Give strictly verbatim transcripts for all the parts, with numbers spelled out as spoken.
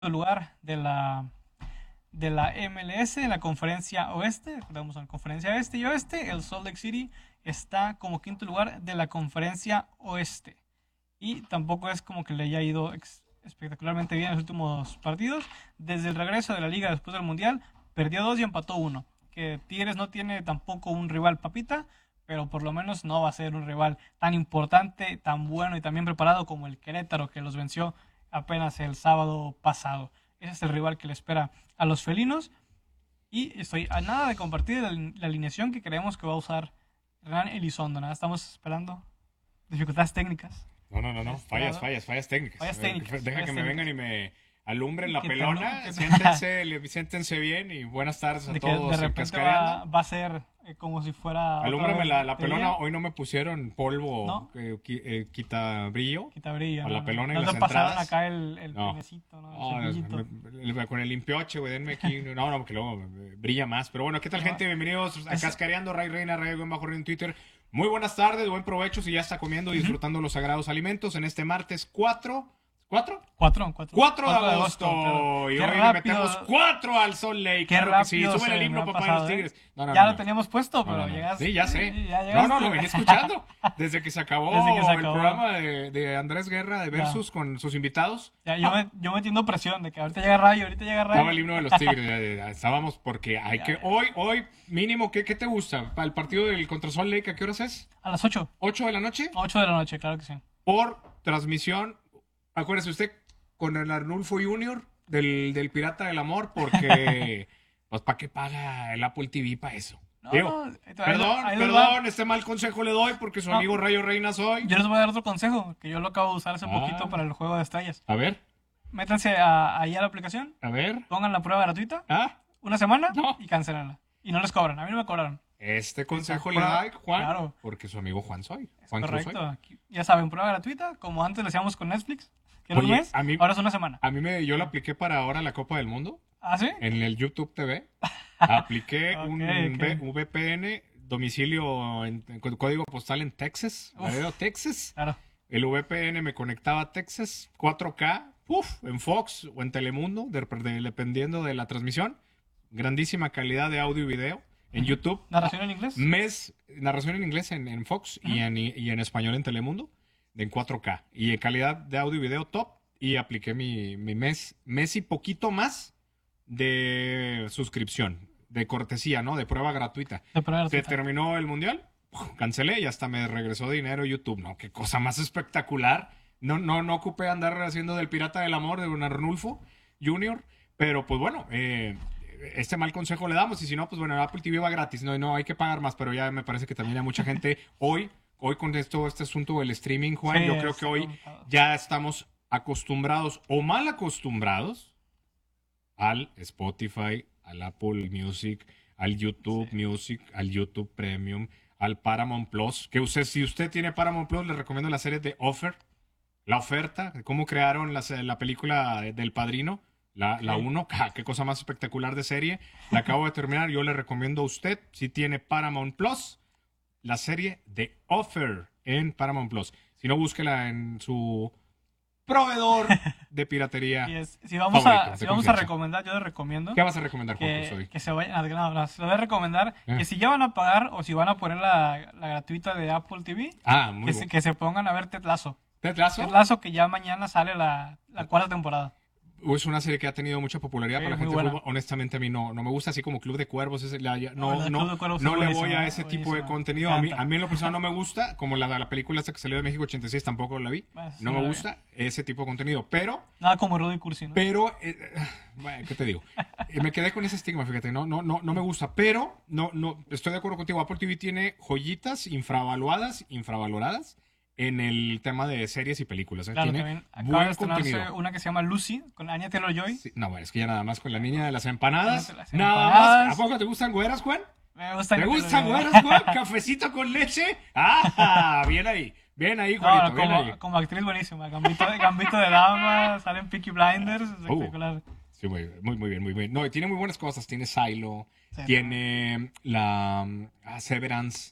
lugar de la, de la M L S en la conferencia oeste. Recordemos en la conferencia este y oeste. El Salt Lake City está como quinto lugar de la conferencia oeste. Y tampoco es como que le haya ido ex- espectacularmente bien en los últimos partidos. Desde el regreso de la liga después del Mundial, perdió dos y empató uno. Que Tigres no tiene tampoco un rival papita, pero por lo menos no va a ser un rival tan importante, tan bueno y tan bien preparado como el Querétaro, que los venció apenas el sábado pasado. Ese es el rival que le espera a los felinos. Y estoy a nada de compartir la, la alineación que creemos que va a usar Hernán Elizondo. Nada, estamos esperando dificultades técnicas. No, no, no, no. Fallas, fallas, fallas técnicas. Fallas técnicas. Deja fallas que me técnicas. vengan y me alumbren la Que te pelona. alu- que- Siéntense, le- siéntense bien y buenas tardes a De que todos. de en repente Cascareando. va, va a ser eh, como si fuera. otra Alúmbrame vez la, la de día. pelona. Hoy no me pusieron polvo ¿No? que qui- eh, quita brillo. Quita brillo. A la ¿no? pelona y no las te pasaron entradas. acá el, el No. penecito, ¿no? El No, cepillito. me- me- con el limpioche, güey, denme aquí. No, no, porque luego eh, brilla más. Pero bueno, ¿qué tal, No. gente? Bienvenidos a Es- Cascareando, Ray Reina, Ray Buen Bajo en Twitter. Muy buenas tardes, buen provecho si ya está comiendo y disfrutando los sagrados alimentos en este martes cuatro. ¿cuatro? Cuatro, cuatro. cuatro de agosto. claro. Y Qué hoy le rápido. metemos cuatro al Sol Lake. Qué Claro que sí. rápido Suben el se himno, me ha papá de pasado, los ¿eh? Tigres. No, no, ya no, lo no. teníamos puesto, No, pero no, no. llegaste. Sí, ya sé. ya No, llegaste. no, lo venía escuchando. Desde que se acabó, Desde que se el acabó. programa de, de Andrés Guerra de Versus con sus invitados. Ya, yo, me, yo metiendo presión de que ahorita llega Rayo, ahorita llega Rayo. Estaba el himno de los Tigres. ya, ya, ya, Estábamos porque hay Ya, que. ya. Hoy, hoy, mínimo, ¿qué, qué te gusta? Para el partido del contra Sol Lake, ¿a qué horas es? A las ocho. ¿ocho de la noche? Ocho de la noche, claro que sí. Por transmisión. Acuérdese usted con el Arnulfo Junior del, del Pirata del Amor, porque, pues, ¿para qué paga el Apple T V para eso? No, Digo, no, ahí- ahí- perdón, ahí les va. perdón, este mal consejo le doy porque su No. amigo Rayo Reina soy. Yo les voy a dar otro consejo, que yo lo acabo de usar hace Ah. poquito para el juego de estrellas. A ver, Métanse a- ahí a la aplicación, a ver. pongan la prueba gratuita, Ah, una semana, No. y cancelenla. Y no les cobran, a mí no me cobraron. este consejo le Prueba- da Juan, claro. porque su amigo Juan soy. Es Juan Cruz correcto. soy. Aquí- ya saben, prueba gratuita, como antes le hacíamos con Netflix, que era un Oye, mes, a mí- ahora es una semana. A mí me, yo lo apliqué para ahora la Copa del Mundo ¿Ah, sí? en el YouTube T V. Apliqué Ok, un ok. V- V P N, domicilio en, en código postal en Texas, Uf. Laredo, Texas. Claro. El V P N me conectaba a Texas, cuatro K, uf, en Fox o en Telemundo, de- de- dependiendo de la transmisión. Grandísima calidad de audio y video en YouTube. ¿Narración en inglés? Mes, narración en inglés en, en Fox y, en, y en español en Telemundo, en cuatro K. Y en calidad de audio y video top. Y apliqué mi, mi mes, mes y poquito más de suscripción, de cortesía, ¿no? De prueba gratuita. De prueba Se gratuita. terminó el mundial, cancelé y hasta me regresó dinero YouTube. No, qué cosa más espectacular. No, no, no ocupé andar haciendo del Pirata del Amor de don Arnulfo Junior. Pero pues bueno, eh, este mal consejo le damos. Y si no, pues bueno, Apple T V va gratis. No, no hay que pagar más. Pero ya me parece que también hay mucha gente hoy, hoy con esto, este asunto del streaming, Juan. Sí, yo creo es que hoy complicado. ya estamos acostumbrados o mal acostumbrados al Spotify, al Apple Music, al YouTube Music, al YouTube Premium, al Paramount Plus. Que usted, si usted tiene Paramount Plus, le recomiendo la serie de Offer, La Oferta, de cómo crearon la, la película de- del Padrino, la, la Sí. uno. Ja, qué cosa más espectacular de serie. La acabo de terminar. Yo le recomiendo a usted, si tiene Paramount Plus, la serie de Offer en Paramount Plus. Si no, búsquela en su proveedor de piratería. Y es- si vamos, favorito, a, de si vamos a confianza. recomendar, yo les recomiendo ¿Qué vas a recomendar, Juan Cruz, que, hoy? que se vayan. ah, No, no, se les voy a recomendar Eh. que si ya van a pagar o si van a poner la, la gratuita de Apple T V, Ah, muy que, se, bueno. que se pongan a ver Ted Lasso. ¿Ted Lasso? Ted Lasso, que ya mañana sale la, la cuarta temporada. Es una serie que ha tenido mucha popularidad Sí, para la muy gente de buena. fútbol. Honestamente, a mí no, no me gusta así como Club de Cuervos. Es la- ya- No, no la de no, Club de Cuervos no es le buenísima, voy a ese tipo de buenísima. contenido. Me A mí, encanta. a mí en lo personal no me gusta, como la, la película esta que salió de México ochenta y seis, tampoco la vi. Bueno, sí, No no me la vi. gusta ese tipo de contenido. Pero, Nada como Rudy Cursi, ¿no? pero, eh, bueno, ¿qué te digo? Eh, me quedé con ese estigma, fíjate, no, no, no, no me gusta. Pero, no, no, estoy de acuerdo contigo. Apple T V tiene joyitas infravaluadas, infravaloradas en el tema de series y películas. ¿eh? Claro, Tiene también acaba de buen estrenarse contenido. una que se llama Lucy, con Anya Taylor-Joy. Sí, no, bueno, es que ya nada más con la niña de las empanadas. De las Nada empanadas. más. ¿A poco te gustan güeras, Juan? Me gusta ¿Te Anya gustan Taylor-Joy. güeras, Juan? ¿Cafecito con leche? ¡Ah! Bien ahí. Bien ahí, No, Juanito. no, bien ahí. como, como actriz buenísima. Gambito, Gambito de Dama, salen Peaky Blinders, espectacular. Sí, muy, muy, muy bien, muy bien. No, y tiene muy buenas cosas. Tiene Silo, Sí. tiene la um, ah, Severance.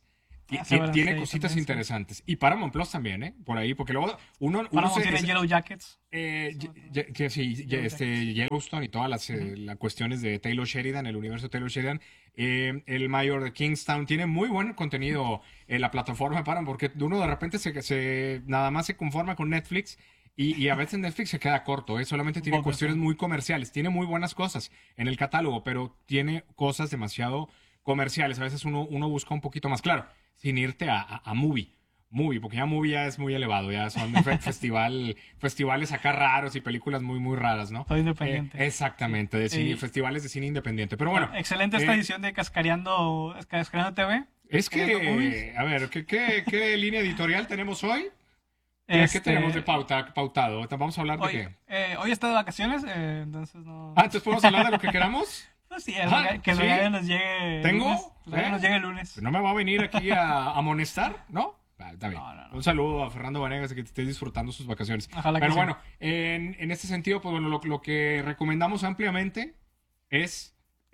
Ti- Ah, ti- Severance tiene ahí cositas también, sí. interesantes. Y Paramount Plus también, ¿eh? Por ahí, porque luego uno, uno Paramount se- tiene es- Yellow Jackets. eh, Eso, ye- ye- que sí, ye- Yellow este, Jackets. Yellowstone y todas las, eh, las cuestiones de Taylor Sheridan, el universo de Taylor Sheridan. Eh, el mayor de Kingstown tiene muy buen contenido en la plataforma de Paramount, porque uno de repente se, se nada más se conforma con Netflix. Y, y a veces Netflix se queda corto, ¿eh? Solamente Un tiene poco, cuestiones sí. muy comerciales. Tiene muy buenas cosas en el catálogo, pero tiene cosas demasiado comerciales. A veces uno, uno busca un poquito más claro, sin irte a, a, a movie. Movie, porque ya movie ya es muy elevado, ya son fe- festival, festivales acá raros y películas muy, muy raras, ¿no? Todo independiente. Eh, exactamente, de cine, Y- festivales de cine independiente. Pero bueno, Excelente esta eh, edición de Cascareando, Cascareando T V. es Cascareando Movies. que, a ver, ¿qué, qué, qué línea editorial tenemos hoy? ¿Qué, qué Este, tenemos de pauta, pautado? Vamos a hablar de Hoy, qué. eh, hoy está de vacaciones, eh, entonces no. Ah, entonces podemos hablar de lo que queramos. Pues sí, el Ajá, rega- que el ¿sí? regalo nos llegue. ¿Tengo? lunes, el regalo ¿Eh? nos llegue el lunes. No me va a venir aquí a a amonestar, ¿no? Ah, está bien. No, no, no. Un saludo a Fernando Vanegas, que estés disfrutando sus vacaciones. Ojalá que Pero sí. bueno, en, en este sentido, pues bueno, lo, lo que recomendamos ampliamente es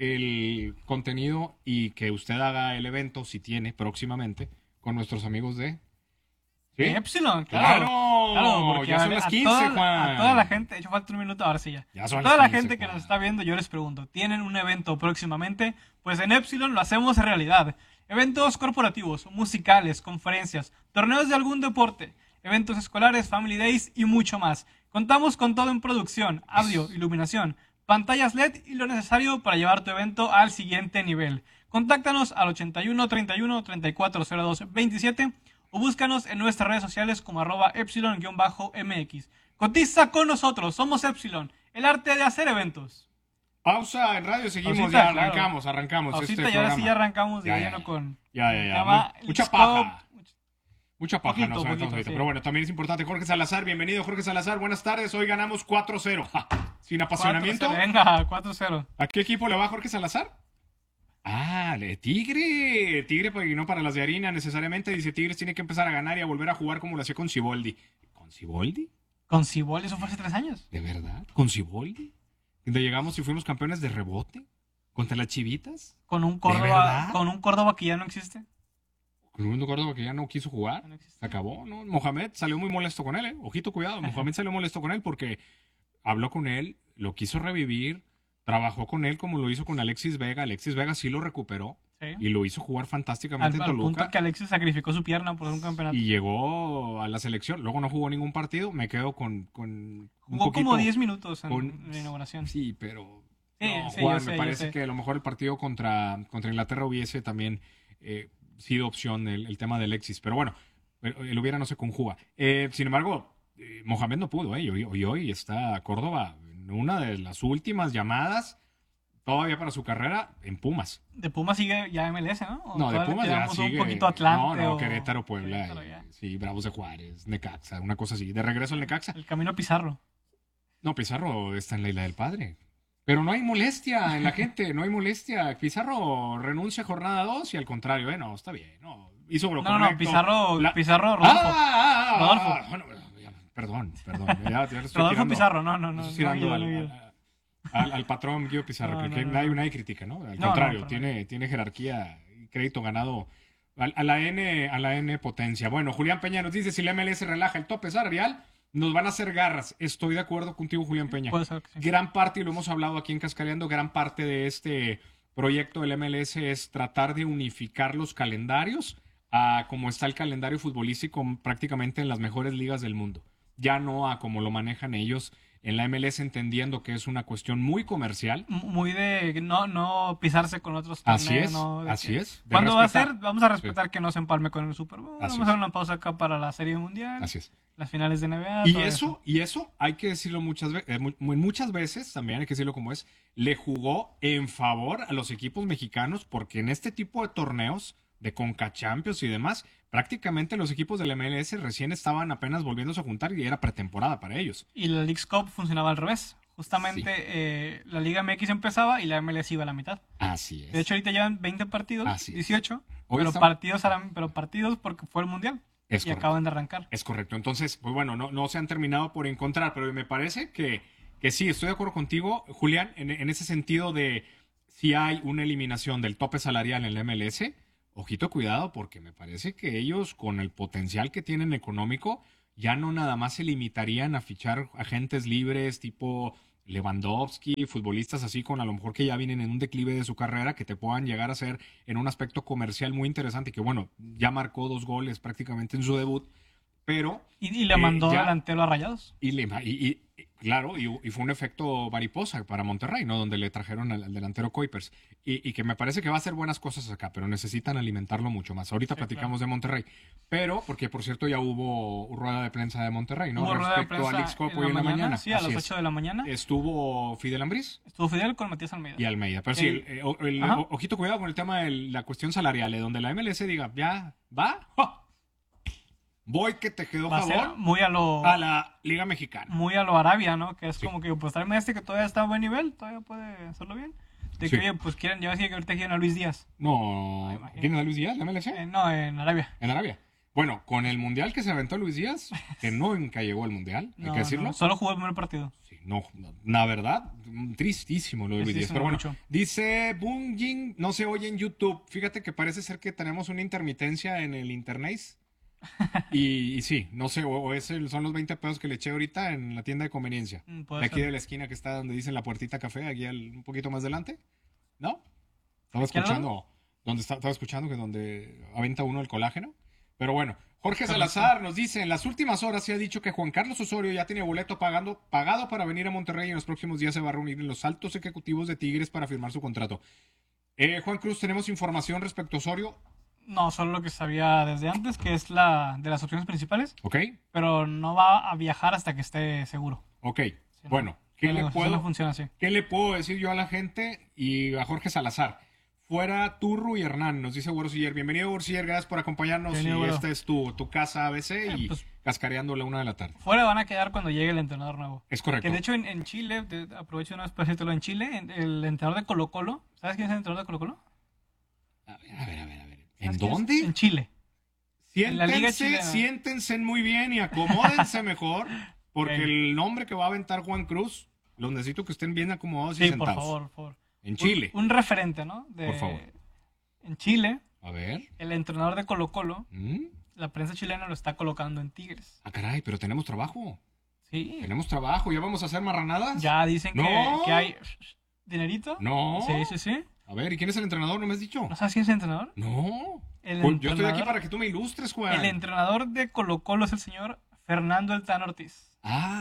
el contenido y que usted haga el evento, si tiene, próximamente, con nuestros amigos de... ¿Sí? Epsilon, claro. ¡Claro! Claro, porque Ya a son ver, las a quince, toda, Juan. a toda la gente, de hecho falta un minuto, ahora sí ya. Ya son A toda las la quince, gente que Juan. nos está viendo, yo les pregunto, ¿tienen un evento próximamente? Pues en Epsilon lo hacemos realidad. Eventos corporativos, musicales, conferencias, torneos de algún deporte, eventos escolares, family days y mucho más. Contamos con todo en producción, audio, iluminación, pantallas L E D y lo necesario para llevar tu evento al siguiente nivel. Contáctanos al ochenta y uno, treinta y uno, treinta y cuatro cero dos, veintisiete o búscanos en nuestras redes sociales como arroba epsilon-M X. Cotiza con nosotros, somos Epsilon, el arte de hacer eventos. Pausa en radio, seguimos, Pausita, ya claro. arrancamos, arrancamos Ahorita este ya ahora sí programa. ya arrancamos de Ya, ya, lleno ya. con Ya, ya, el ya. tema, Mu- el mucha scope, paja. mucho- Mucha paja Poquito, nos aventamos poquito, ahorita. sí. Pero bueno, también es importante. Jorge Salazar, bienvenido Jorge Salazar. Buenas tardes. Hoy ganamos cuatro cero. Ja, sin apasionamiento. cuatro cero, venga, cuatro cero. ¿A qué equipo le va Jorge Salazar? Ah, le Tigre. Tigre, pues, y no para las de harina necesariamente. Dice Tigres tiene que empezar a ganar y a volver a jugar como lo hacía con Siboldi. ¿Con Siboldi? Con Cibol, eso fue hace tres años. ¿De verdad? ¿Con Siboldi? ¿Donde llegamos y fuimos campeones de rebote? ¿Contra las Chivitas? Con un verdad? Córdoba, con un Córdoba que ya no existe. Con un Córdoba que ya no quiso jugar. Ya no existe. Se acabó, ¿no? Mohamed salió muy molesto con él, ¿eh? Ojito, cuidado. Mohamed salió molesto con él porque habló con él, lo quiso revivir, trabajó con él como lo hizo con Alexis Vega. Alexis Vega sí lo recuperó Sí. y lo hizo jugar fantásticamente Al, en al punto Toluca. que Alexis sacrificó su pierna por un campeonato. Y llegó a la selección. Luego no jugó ningún partido. Me quedo con, con un Jugó poquito... como diez minutos en con- la inauguración. Sí, pero... Sí, no, sí, Juan, yo me sé, yo parece sé. que a lo mejor el partido contra, contra Inglaterra hubiese también eh, sido opción el, el tema de Alexis. Pero bueno, el, el hubiera no se conjuga. Eh, sin embargo, eh, Mohamed no pudo, ¿eh? Y hoy, hoy, hoy está Córdoba en una de las últimas llamadas todavía para su carrera en Pumas. De Pumas sigue ya M L S, ¿no? ¿O No, de todavía Pumas ya quedamos sigue. un poquito Atlante. no, no, o- Querétaro, Puebla. Querétaro, eh, ya. sí, Bravos de Juárez, Necaxa, una cosa así. De regreso al Necaxa. El camino Pizarro. No, Pizarro está en la isla del padre. Pero no hay molestia en la gente, no hay molestia. Pizarro renuncia a jornada dos y al contrario, eh, no, está bien, no. Hizo lo No, no, correcto. no, Pizarro, La- Pizarro Ah, Rodolfo. ah, ah, ah, Rodolfo. ah, bueno, ya, perdón, perdón. Ya, ya le estoy Rodolfo tirando- Pizarro, no, no, no. le estoy no, tirando yo al, no, yo. al- al- al patrón Guido Pizarro, No, que, no, que no, nadie, no. nadie critica, ¿no? Al No, contrario, no, pero tiene, tiene jerarquía y crédito ganado a, a la N, a la N potencia. Bueno, Julián Peña nos dice, si la M L S relaja el tope salarial, nos van a hacer garras. Estoy de acuerdo contigo, Julián Peña. Puede ser que sí. Gran parte, y lo hemos hablado aquí en Cascareando, gran parte de este proyecto del M L S es tratar de unificar los calendarios a como está el calendario futbolístico prácticamente en las mejores ligas del mundo. Ya no a como lo manejan ellos en la M L S, entendiendo que es una cuestión muy comercial. M- Muy de no, no pisarse con otros torneos. Así es, no, de así que- es. de ¿Cuándo va a respetar. ser? Vamos a respetar que no se empalme con el Super Bowl. Así Vamos a es. hacer una pausa acá para la Serie Mundial, Así es. las finales de N B A. Y todo eso, y eso hay que decirlo muchas veces, muchas veces, también hay que decirlo como es, le jugó en favor a los equipos mexicanos porque en este tipo de torneos de Conca Champions y demás, prácticamente los equipos del M L S recién estaban apenas volviéndose a juntar y era pretemporada para ellos. Y la Leagues Cup funcionaba al revés. Justamente Sí. eh, la Liga M X empezaba y la M L S iba a la mitad. Así es. De hecho, ahorita llevan veinte partidos, Así es. dieciocho, Hoy pero estamos- partidos, harán- pero partidos porque fue el Mundial Es y correcto. acaban de arrancar. Es correcto. Entonces, pues bueno, no, no se han terminado por encontrar, pero me parece que, que sí, estoy de acuerdo contigo, Julián, en, en ese sentido de si hay una eliminación del tope salarial en la M L S, ojito cuidado, porque me parece que ellos, con el potencial que tienen económico, ya no nada más se limitarían a fichar agentes libres tipo Lewandowski, futbolistas así con a lo mejor que ya vienen en un declive de su carrera, que te puedan llegar a ser en un aspecto comercial muy interesante, que bueno, ya marcó dos goles prácticamente en su debut, pero Y, y le eh, mandó ya delantero a Rayados. y, le- y- y- y- claro, y, y fue un efecto mariposa para Monterrey, ¿no? Donde le trajeron al, al delantero Kuipers. Y, y que me parece que va a hacer buenas cosas acá, pero necesitan alimentarlo mucho más. Ahorita Sí, platicamos claro. de Monterrey. Pero, porque por cierto ya hubo rueda de prensa de Monterrey, ¿no? Hubo rueda de Respecto a prensa Alex Copo en hoy en la mañana. Sí, a Así las es. ocho de la mañana. Estuvo Fidel Ambriz Estuvo Fidel con Matías Almeida. y Almeida. Pero sí, El- el, o- el- Ajá. o- ojito cuidado con el tema de la cuestión salarial, ¿eh? Donde la M L S diga, ya, va, ¡ja! Voy que te quedó Va a ser favor muy a lo a la Liga Mexicana. muy a lo Arabia, ¿no? Que es Sí. como que pues tráeme a este que todavía está a buen nivel, todavía puede hacerlo bien. De Sí. que, oye, pues quieren, ya ves que ahorita quieren a Luis Díaz. No, Ay, imagínate. ¿quién es Luis Díaz, la M L S? Eh, no, en Arabia. En Arabia. Bueno, con el mundial que se aventó Luis Díaz, que nunca llegó al mundial, hay No, que decirlo. no, solo jugó el primer partido. Sí, no, no, la verdad, mm, tristísimo lo de Luis Díaz. Tristísimo, Pero bueno, mucho. dice Boom Jing, no se oye en YouTube. Fíjate que parece ser que tenemos una intermitencia en el internet. Y, y sí, no sé, o, o es el- son los veinte pesos que le eché ahorita en la tienda de conveniencia. Mm, De puede aquí ser. de la esquina que está donde dicen la puertita café, aquí al- un poquito más adelante. ¿No? Estaba ¿Aquí al lado? escuchando, donde está- estaba escuchando que donde aventa uno el colágeno. Pero bueno, Jorge Correcto. Salazar nos dice, en las últimas horas se ha dicho que Juan Carlos Osorio ya tiene boleto pagando, pagado para venir a Monterrey y en los próximos días se va a reunir en los altos ejecutivos de Tigres para firmar su contrato. Eh, Juan Cruz, ¿tenemos información respecto a Osorio? No, solo lo que sabía desde antes, que es la de las opciones principales, Ok, pero no va a viajar hasta que esté seguro. ok. Sí, no. Bueno, ¿qué La le, negociación no puedo, funciona así. ¿qué le puedo decir yo a la gente y a Jorge Salazar? Fuera Turru y Hernán, nos dice Güero Siller. Bienvenido, Güero Siller, gracias por acompañarnos. Bienvenido, y Güero. esta es tu, tu casa A B C y Eh, pues- cascareando a la una de la tarde. Fuera van a quedar cuando llegue el entrenador nuevo. Es correcto. Que de hecho en, en Chile, de- aprovecho una vez para decírtelo, en Chile, en- el entrenador de Colo Colo, ¿sabes quién es el entrenador de Colo Colo? A ver, a ver, a ver. a ver. ¿En ¿Sabes quién es? dónde? En Chile. en la liga Siéntense, chilena. siéntense muy bien y acomódense mejor, porque Ok. el nombre que va a aventar Juan Cruz, los necesito que estén bien acomodados y Sí, por sentados. favor, por favor. En Chile. Un, un referente, ¿no? De- Por favor. En Chile, A ver. el entrenador de Colo Colo, ¿Mm? la prensa chilena lo está colocando en Tigres. Ah, caray, pero tenemos trabajo. Sí. Tenemos trabajo. ¿Ya vamos a hacer marranadas? Ya dicen que, No. que hay dinerito. No. Sí, sí, sí. A ver, ¿y quién es el entrenador? ¿No me has dicho? ¿No sabes quién es el entrenador? No. El Pues yo estoy aquí entrenador- para que tú me ilustres, Juan. El entrenador de Colo Colo es el señor Fernando El Tan Ortiz.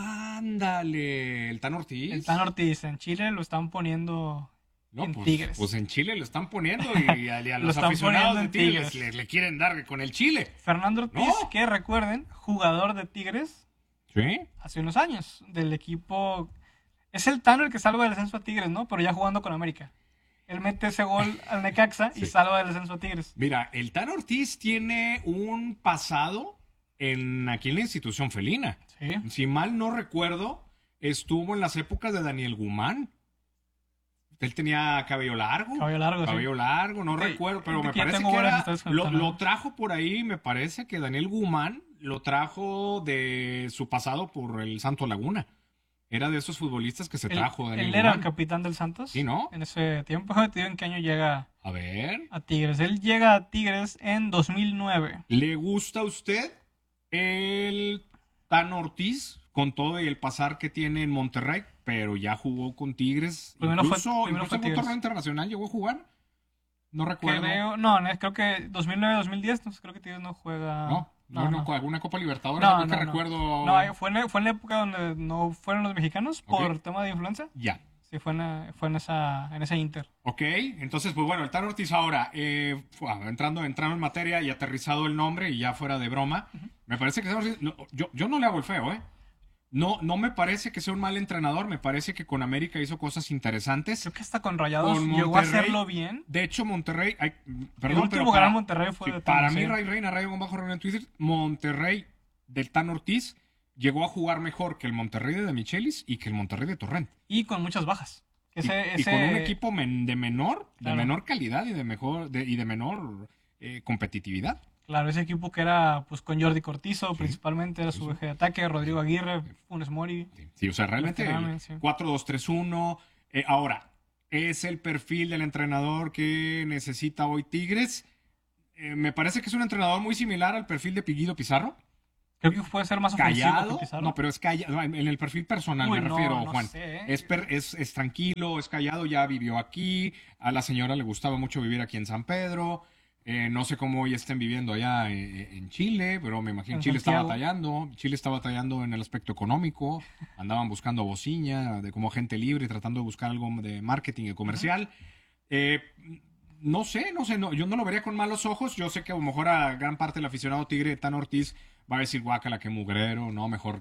Ándale, el Tan Ortiz. El Tan Ortiz en Chile lo están poniendo No, en pues, Tigres. pues en Chile lo están poniendo y a, y a Lo los están aficionados poniendo de en Tigres Tigres. le, le quieren dar con el Chile. Fernando Ortiz, No. que recuerden, jugador de Tigres ¿Sí? hace unos años, del equipo... Es el Tano el que salva del descenso a Tigres, ¿no? Pero ya jugando con América. Él mete ese gol al Necaxa y Sí. salva del descenso a Tigres. Mira, el Tan Ortiz tiene un pasado en aquí en la institución felina. Sí. Si mal no recuerdo, estuvo en las épocas de Daniel Guzmán. Él tenía cabello largo. Cabello largo, sí. Cabello largo, no Sí, recuerdo, pero fíjate me que ya parece tengo que buenas era, historias con el lo, Tano. lo trajo por ahí, me parece que Daniel Guzmán lo trajo de su pasado por el Santo Laguna. Era de esos futbolistas que se Él, trajo Daniel él era el Guzmán. capitán del Santos. Sí, ¿no? En ese tiempo. Déjame te digo en qué año llega A ver, a Tigres. Él llega a Tigres en dos mil nueve. ¿le gusta a usted el Tan Ortiz con todo y el pasar que tiene en Monterrey? Pero ya jugó con Tigres. Primero fue- incluso primero incluso fue en un Tigres. torneo internacional llegó a jugar. No recuerdo. Creo, no, no, creo que dos mil nueve dos mil diez, entonces creo que Tigres no juega. No, no, no, no, no. con alguna Copa Libertadores, No, algo que no, no. recuerdo. No, fue en, la- fue en la época donde no fueron los mexicanos por Ok. tema de influenza. Ya. Sí, fue en, fue en esa en ese Inter. Ok, entonces, pues bueno, el Tan Ortiz ahora, eh, fue- ah, entrando, entrando en materia y aterrizado el nombre y ya fuera de broma, me parece que Tan Ortiz- no, yo, yo no le hago el feo, ¿eh? No, no me parece que sea un mal entrenador, me parece que con América hizo cosas interesantes. Creo que hasta con Rayados Con llegó a Monterrey, hacerlo bien. De hecho, Monterrey, ay, el perdón, último pero gran para, Monterrey fue sí, de para Tano, mí, sí. Ray Reina, Radio con Bajo Reunión en Twitter, Monterrey del Tan Ortiz llegó a jugar mejor que el Monterrey de De Michelis y que el Monterrey de Torrent. Y con muchas bajas. Y, Ese, y ese- con un equipo men- de menor, de Claro. menor calidad y de mejor de- y de menor eh, competitividad. Claro, ese equipo que era pues con Jordi Cortizo, principalmente era su sí. eje de ataque, Rodrigo Aguirre, Funes Mori. Sí, sí, o sea, realmente Verterame, el sí. cuatro dos tres uno. Eh, ahora, ¿es el perfil del entrenador que necesita hoy Tigres? eh, me parece que es un entrenador muy similar al perfil de Guido Pizarro. Creo que puede ser más ofensivo Callado, que Pizarro. no, pero es callado, en el perfil personal Uy, me no, refiero, no Juan. sé, ¿eh? Es, per- es, es tranquilo, es callado, ya vivió aquí, a la señora le gustaba mucho vivir aquí en San Pedro, eh, no sé cómo hoy estén viviendo allá eh, en Chile, pero me imagino En Chile está Santiago. batallando, Chile está batallando en el aspecto económico, andaban buscando bociña, de como agente libre, tratando de buscar algo de marketing y comercial. Eh, no sé, no sé, no, yo no lo vería con malos ojos. Yo sé que a lo mejor a gran parte del aficionado tigre, Tan Ortiz, va a decir, guácala, qué mugrero, no, mejor,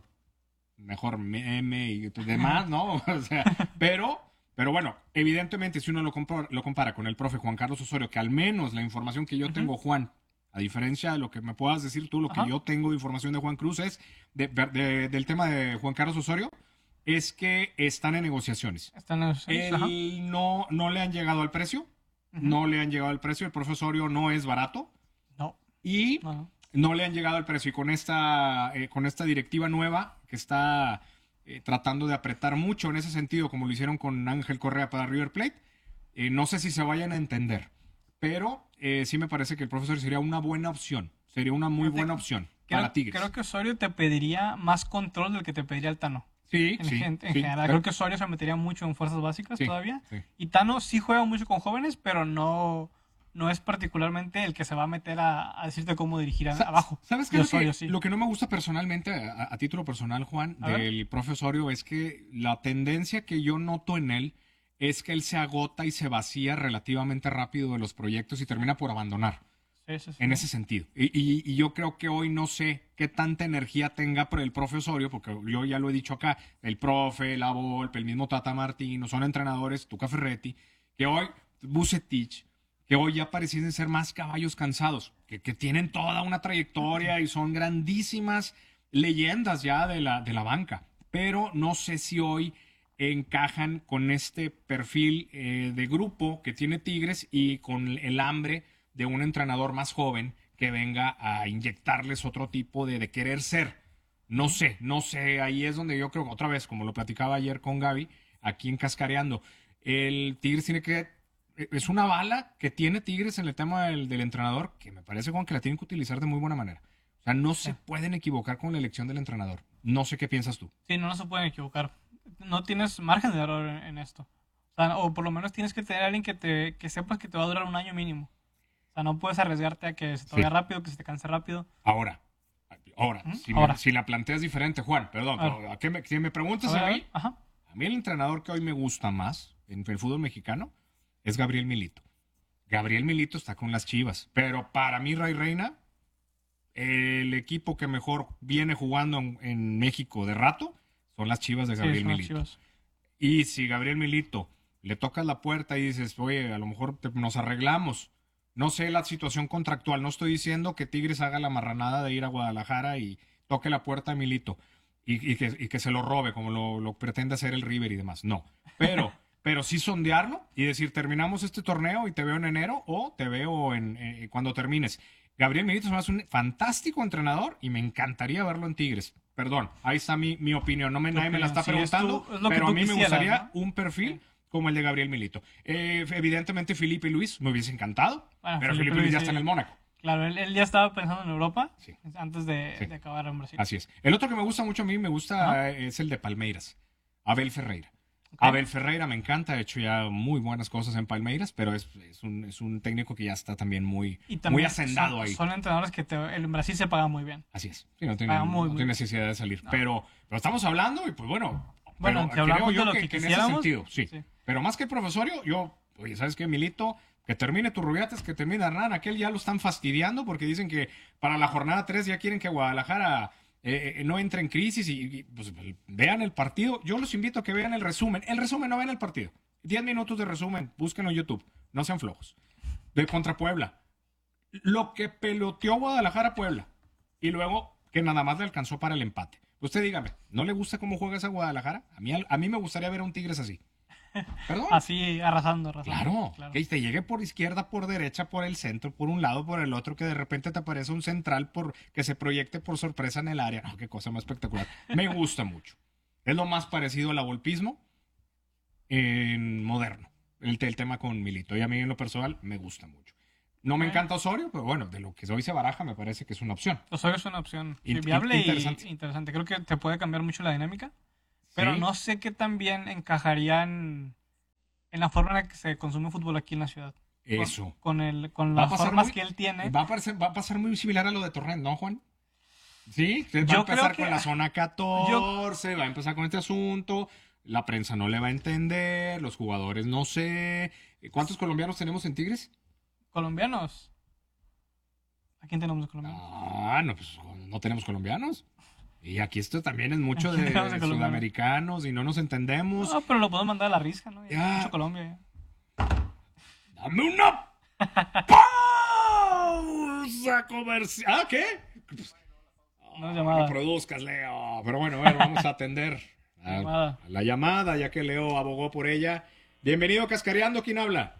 mejor M y demás, ¿no? O sea, pero, pero bueno, evidentemente, si uno lo compara, lo compara con el profe Juan Carlos Osorio, que al menos la información que yo Ujú. tengo, Juan, a diferencia de lo que me puedas decir tú, lo que Ajá. yo tengo de información de Juan Cruz es de- de- del tema de Juan Carlos Osorio, es que están en negociaciones. Están en los seis, ajá. Él no, no le han llegado al precio. Ujú. No le han llegado al precio. El profesorio no es barato. No, Y no, no. no le han llegado al precio. Y con esta, eh, con esta directiva nueva que está eh, tratando de apretar mucho en ese sentido, como lo hicieron con Ángel Correa para River Plate, eh, no sé si se vayan a entender. Pero eh, sí me parece que el profesor sería una buena opción. Sería una muy Fíjate, buena opción Creo, para Tigres. creo que Osorio te pediría más control del que te pediría el Tano. Sí, En, sí, gen- en sí. general, Pero- creo que Osorio se metería mucho en fuerzas básicas sí, todavía. sí. Y Tano sí juega mucho con jóvenes, pero no, no es particularmente el que se va a meter a, a decirte cómo dirigir a- Sa- abajo. ¿Sabes qué? Y Lo que, Osorio sí. lo que no me gusta personalmente, a, a título personal, Juan, A ver. del profe Osorio, es que la tendencia que yo noto en él es que él se agota y se vacía relativamente rápido de los proyectos y termina por abandonar. Sí, sí, sí. En ese sentido. Y, y- y yo creo que hoy no sé qué tanta energía tenga por el profe Osorio, porque yo ya lo he dicho acá, el profe, la Volpe, el mismo Tata Martino, son entrenadores, Tuca Ferretti, que hoy, Bucetich, que hoy ya parecen ser más caballos cansados, que, que tienen toda una trayectoria y son grandísimas leyendas ya de la, de la banca. Pero no sé si hoy encajan con este perfil eh, de grupo que tiene Tigres y con el hambre de un entrenador más joven que venga a inyectarles otro tipo de, de querer ser. No sé, no sé, ahí es donde yo creo, otra vez, como lo platicaba ayer con Gaby, aquí en Cascareando, el Tigres tiene que, es una bala que tiene Tigres en el tema del, del entrenador, que me parece, Juan, que la tienen que utilizar de muy buena manera. O sea, no se Sí. pueden equivocar con la elección del entrenador. No sé qué piensas tú. Sí, no, no se pueden equivocar. No tienes margen de error en, en esto. O sea, o por lo menos tienes que tener a alguien que, te, que sepas que te va a durar un año mínimo. O sea, no puedes arriesgarte a que se te Sí. vaya rápido, que se te canse rápido. Ahora, ahora, Ujú, si, ahora. Me, si la planteas diferente, Juan, perdón, A ver. pero ¿a qué me, si me preguntas A ver, a a mí, ver, ajá. a mí el entrenador que hoy me gusta más en el fútbol mexicano es Gabriel Milito. Gabriel Milito está con las Chivas, pero para mí, Ray Reina, el equipo que mejor viene jugando en, en México de rato son las Chivas de Sí, Gabriel son las Milito. Chivas. Y si Gabriel Milito le tocas la puerta y dices, oye, a lo mejor te- nos arreglamos. No sé la situación contractual. No estoy diciendo que Tigres haga la marranada de ir a Guadalajara y toque la puerta a Milito y, y que, y que se lo robe como lo, lo pretende hacer el River y demás. No. Pero, pero sí sondearlo y decir, terminamos este torneo y te veo en enero o te veo en, eh, cuando termines. Gabriel Milito es un fantástico entrenador y me encantaría verlo en Tigres. Perdón, ahí está mi, mi opinión. No me, Tu nadie me la opinión, está sí, es preguntando, tu- es lo que pero a tú mí me quisieras, gustaría ¿no? un perfil Sí. como el de Gabriel Milito. Eh, evidentemente, Felipe Luis me hubiese encantado, Bueno, pero Felipe Felipe Luis ya Luis, está en sí. el Mónaco. Claro, él, él ya estaba pensando en Europa Sí. antes de, Sí. de acabar en Brasil. Así es. El otro que me gusta mucho a mí, me gusta, Ajá. eh, es el de Palmeiras, Abel Ferreira. Ok. Abel Ferreira me encanta, ha hecho ya muy buenas cosas en Palmeiras, pero es, es un, es un técnico que ya está también muy, Y muy también hacendado son, ahí. son entrenadores que te- en Brasil se pagan muy bien. Así es. Sí, no tiene, pagan muy, no muy tiene bien. necesidad de salir. No. Pero, pero estamos hablando y pues bueno. Bueno, pero si hablamos creo yo de lo que, que que en ese quisiéramos, sentido, sí. sí. Pero más que el profesorio, yo, oye, ¿sabes qué, Milito? Que termine tu Rubiates, que termine Hernán. Aquel ya lo están fastidiando porque dicen que para la jornada tres ya quieren que Guadalajara eh, eh, no entre en crisis y, y, pues, vean el partido. Yo los invito a que vean el resumen. El resumen, no vean el partido. Diez minutos de resumen, búsquenlo en YouTube. No sean flojos. De contra Puebla. Lo que peloteó Guadalajara a Puebla. Y luego que nada más le alcanzó para el empate. Usted dígame, ¿no le gusta cómo juega esa Guadalajara? A mí, a mí me gustaría ver a un Tigres así. ¿Perdón? Así, arrasando, arrasando. Claro, que te llegue por izquierda, por derecha, por el centro, por un lado, por el otro, que de repente te aparece un central por que se proyecte por sorpresa en el área. No, qué cosa más espectacular. Me gusta mucho. Es lo más parecido al avolpismo en moderno. El, el tema con Milito. Y a mí en lo personal me gusta mucho. No me Eh. encanta Osorio, pero bueno, de lo que hoy se baraja me parece que es una opción. Osorio es una opción sí, In- viable interesante. y interesante. Creo que te puede cambiar mucho la dinámica, pero Sí. no sé qué tan bien encajaría en, en la forma en la que se consume fútbol aquí en la ciudad. Con- Eso. Con, el, con Va a las pasar formas muy- que él tiene. Va a, parecer- va a pasar muy similar a lo de Torrent, ¿no, Juan? Sí, va Yo a empezar creo que- con la zona catorce, va a empezar con este asunto, la prensa no le va a entender, los jugadores no sé. ¿Cuántos colombianos tenemos en Tigres? Colombianos. ¿A quién tenemos de colombianos? Ah, no, pues no tenemos colombianos. Y aquí esto también es mucho ¿A quién de tenemos de colombianos? sudamericanos y no nos entendemos. No, pero lo podemos mandar a la risca, ¿no? Ya, Ya. mucho Colombia. ¡Dame una pausa comercial! ¿Ah, qué? No es No llamada. produzcas, Leo. Pero bueno, a ver, vamos a atender a, Llamada. a la llamada, ya que Leo abogó por ella. Bienvenido, Cascareando. ¿Quién habla?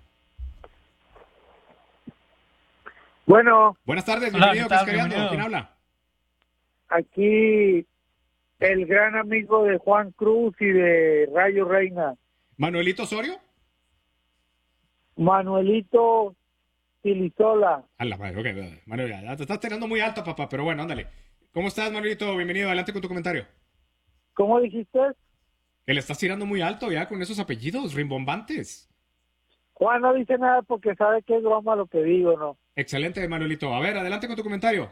Bueno, Buenas tardes, Hola, bienvenido, ¿qué tal? Cascareando. Bienvenido. ¿Quién habla? aquí el gran amigo de Juan Cruz y de Rayo Reina, ¿Manuelito Osorio? Manuelito Silizola. A la madre, ok, Manuel, ya, ya te estás tirando muy alto, papá, pero bueno, ándale. ¿Cómo estás, Manuelito? Bienvenido, adelante con tu comentario. ¿Cómo dijiste? Que le estás tirando muy alto ya con esos apellidos rimbombantes. Juan no dice nada porque sabe que es broma lo que digo, ¿no? Excelente, Manuelito. A ver, adelante con tu comentario.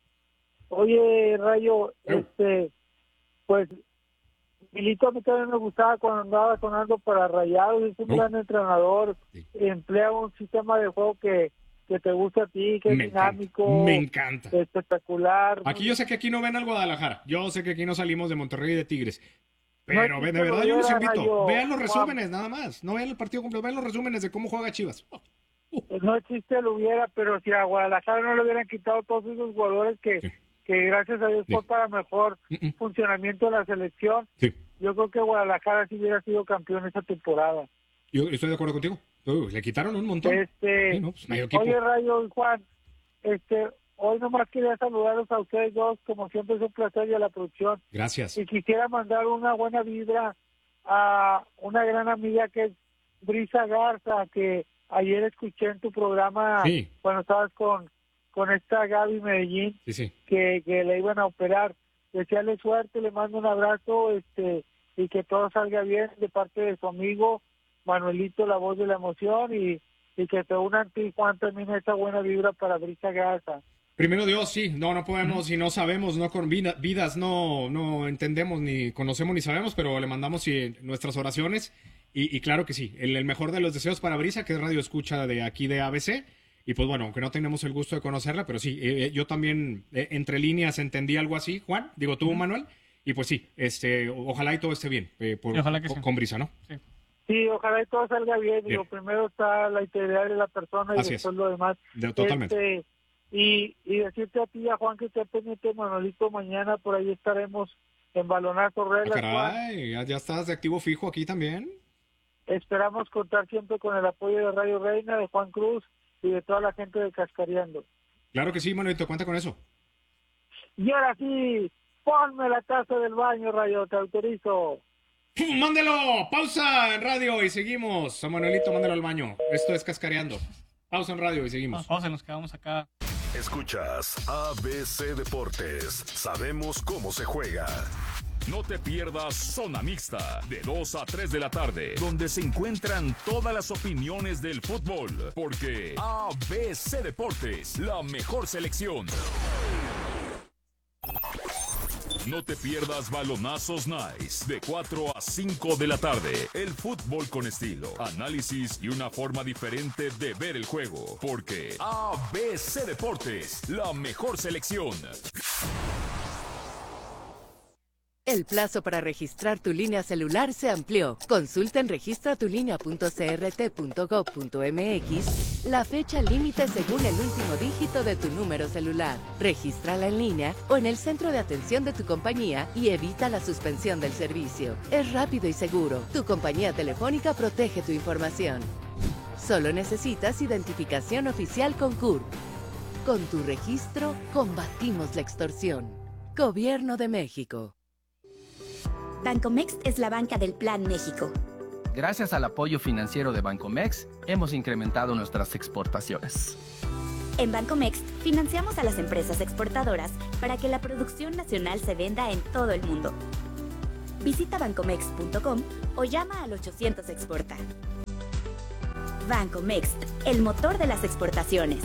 Oye, Rayo, Eu. este, pues, Milito a mí también me gustaba cuando andaba sonando para Rayados, es un Eu. gran entrenador, Sí. emplea un sistema de juego que, que te gusta a ti, que es Me encanta, dinámico, me encanta. espectacular. Aquí yo sé que aquí no ven al Guadalajara. Yo sé que aquí no salimos de Monterrey y de Tigres. No Pero existe ve, de verdad yo los Loyola, invito. Rayo. Vean los Juan. resúmenes, nada más. No vean el partido completo, vean los resúmenes de cómo juega Chivas. No existe lo hubiera, pero si a Guadalajara no le hubieran quitado todos esos jugadores que, Sí. que gracias a Dios Sí. fue para mejor Mm, mm. funcionamiento de la selección, Sí, yo creo que Guadalajara sí hubiera sido campeón esa temporada. yo estoy de acuerdo contigo. Uy, le quitaron un montón. Este, Sí, no, pues, medio equipo. oye Rayo y Juan, este, hoy nomás quería saludarlos a ustedes dos, como siempre es un placer, y a la producción, Gracias. y quisiera mandar una buena vibra a una gran amiga que es Brisa Garza, que ayer escuché en tu programa Sí. cuando estabas con, con esta Gaby Medellín, Sí, sí. que, que le iban a operar. Desearle suerte, le mando un abrazo, este, y que todo salga bien de parte de su amigo Manuelito, la voz de la emoción, y, y que te unan ti, Juan, también esa buena vibra para Brisa Garza. Primero Dios, sí, no, no podemos y no sabemos, no con vida- vidas, no, no entendemos, ni conocemos, ni sabemos, pero le mandamos sí, nuestras oraciones y, y claro que sí, el, el mejor de los deseos para Brisa, que es radio escucha de aquí de A B C, y pues bueno, aunque no tenemos el gusto de conocerla, pero sí, eh, yo también eh, entre líneas entendí algo así, Juan, digo tú, Manuel, y pues sí, este, ojalá y todo esté bien eh, por- Y ojalá que con, sí. con Brisa, ¿no? Sí. Sí, ojalá y todo salga bien. Bien. Digo, primero está la integridad de la persona y Así es. después lo demás. De- totalmente. Este, y, y decirte a ti y a Juan que esté pendiente, Manolito, mañana por ahí estaremos en Balonazo Ah, Reglas, Juan. caray, ya, ya estás de activo fijo aquí también. Esperamos contar siempre con el apoyo de Radio Reina, de Juan Cruz y de toda la gente de Cascareando. Claro que sí, Manuelito, cuenta con eso. Y ahora sí, ponme la taza del baño, Rayo, te autorizo. ¡Pum! ¡Mándelo! Pausa en radio y seguimos. A Manuelito, mándelo al baño. Esto es Cascareando. Pausa en radio y seguimos. Vamos, nos quedamos acá. Escuchas A B C Deportes. Sabemos cómo se juega. No te pierdas Zona Mixta, de dos a tres de la tarde, donde se encuentran todas las opiniones del fútbol, porque A B C Deportes, la mejor selección. No te pierdas Balonazos Nice, de cuatro a cinco de la tarde. El fútbol con estilo, análisis y una forma diferente de ver el juego, porque A B C Deportes, la mejor selección. El plazo para registrar tu línea celular se amplió. Consulta en registra tu línea punto c r t punto gov punto m x la fecha límite según el último dígito de tu número celular. Regístrala en línea o en el centro de atención de tu compañía y evita la suspensión del servicio. Es rápido y seguro. Tu compañía telefónica protege tu información. Solo necesitas identificación oficial con C U R P. Con tu registro, combatimos la extorsión. Gobierno de México. Bancomext es la banca del Plan México. Gracias al apoyo financiero de Bancomext, hemos incrementado nuestras exportaciones. En Bancomext, financiamos a las empresas exportadoras para que la producción nacional se venda en todo el mundo. Visita bancomext punto com o llama al ochocientos Exporta. Bancomext, el motor de las exportaciones.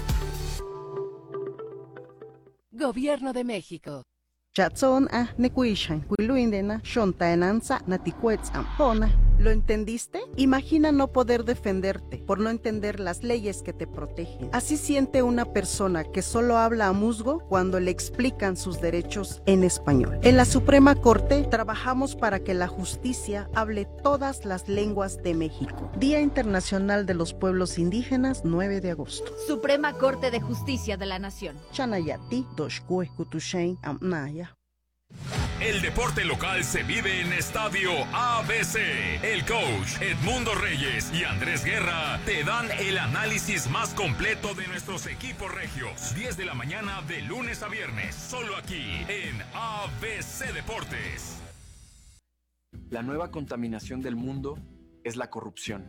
Gobierno de México. Chatson a nekuishan, kuiluindena, shontaenanza, naticuetz ampona. ¿Lo entendiste? Imagina no poder defenderte por no entender las leyes que te protegen. Así siente una persona que solo habla a musgo cuando le explican sus derechos en español. En la Suprema Corte trabajamos para que la justicia hable todas las lenguas de México. Día Internacional de los Pueblos Indígenas, nueve de agosto. Suprema Corte de Justicia de la Nación. Chanayati, Doshkue, Kutushain, Amnaya. El deporte local se vive en Estadio A B C. El coach Edmundo Reyes y Andrés Guerra te dan el análisis más completo de nuestros equipos regios. diez de la mañana de lunes a viernes, solo aquí en A B C Deportes. La nueva contaminación del mundo es la corrupción.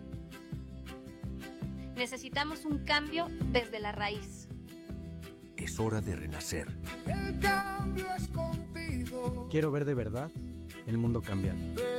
Necesitamos un cambio desde la raíz. Es hora de renacer. El cambio es contigo. Quiero ver de verdad el mundo cambiar.